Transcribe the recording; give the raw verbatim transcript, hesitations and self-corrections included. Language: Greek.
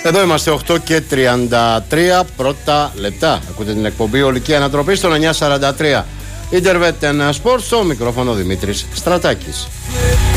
Εδώ είμαστε οκτώ και τριάντα τρία πρώτα λεπτά. Ακούτε την εκπομπή Ολική Ανατροπή στον εννιακόσια σαράντα τρία. Ιντερβετ Sport, στο μικρόφωνο Δημήτρης Στρατάκης.